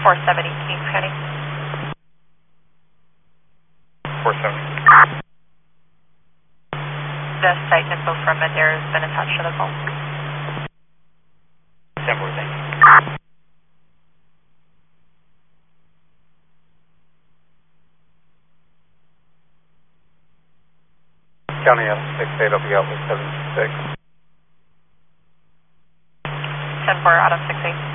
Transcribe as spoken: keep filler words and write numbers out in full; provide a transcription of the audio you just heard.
four seventy, Kings County. four seventy. The site info from Adair has been attached to the call. ten four, thank you. County F six eight will be out with seven six. ten four out of six eight.